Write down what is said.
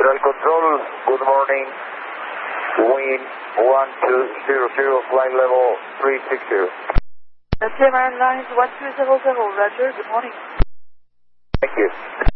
Central Control, good morning. Wind 1200, flight level 360. CMR Airlines 1200, Roger, good morning. Thank you.